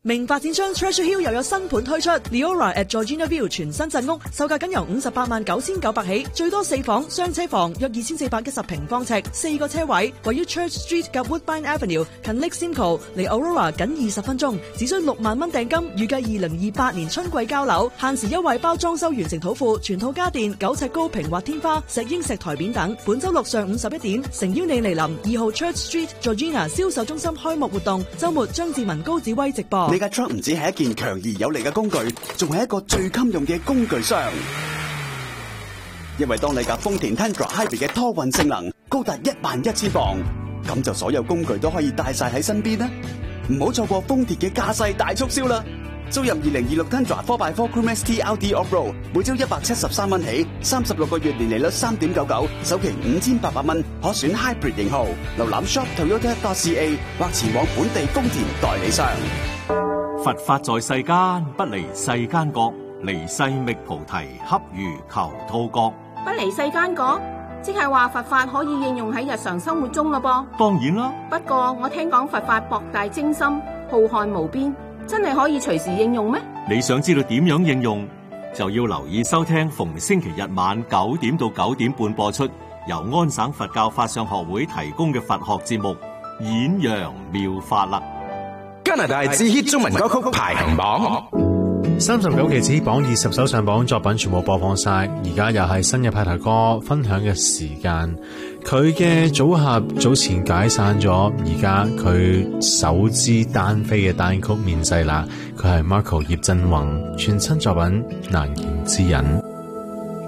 名發展商 Treasure Hill 又有新盤推出 Leora at Georgina View 全新鎮屋，售價僅由589900起，最多4房雙車房，約2410平方尺，4個車位，位於 Church Street 及 Woodbine Avenue， 近 Lake Simcoe， 離 Aurora 僅20分鐘，只需6萬蚊訂金，預計2028年春季交樓，限時優惠包裝修完成土庫，全套家電9尺高平滑天花、石英石台面等。本周六上午11點，誠邀你嚟臨2號 Church Street Georgina 銷售中心開幕活動，周末張志文高志威直播。 你架 truck 唔止係一件強而有力嘅工具，仲係一個最襟用嘅工具箱。因為當你架豐田 Tundra Hybrid 嘅拖運性能高達11000磅，咁就所有工具都可以帶晒喺身邊啦。唔好錯過豐田嘅駕駛大促銷啦！租入2026 Tundra 4x4 Crew ST LT Off-Road， 每周173蚊起，36個月年利率3.99%，首期5800蚊，可選 Hybrid 型號。瀏覽 shop.toyota.ca 或前往本地豐田代理商。 佛法在世間，不離世間覺，離世覓菩提，恰如求兔角。 不離世間覺，即係話佛法可以應用喺日常生活中咯噃。 當然啦， 不過我聽講佛法博大精深，浩瀚無邊，真係可以隨時應用咩？ 你想知道點樣應用，就要留意收聽逢星期日晚9點到9點半播出，由安省佛教法相學會提供嘅佛學節目《演揚妙法》啦。 加拿大至 hit 中文歌曲排行榜 39期指榜20首上榜作品全部播放晒，而家又係新嘅派台歌分享嘅時間。佢嘅組合早前解散咗，而家佢首支單飛嘅單曲面世啦。佢係 Marco 葉振宏全新作品《難言之隱》。